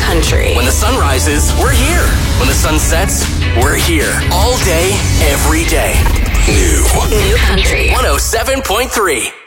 country. When the sun rises, we're here. When the sun sets, we're here. All day, every day. New Country. 107.3.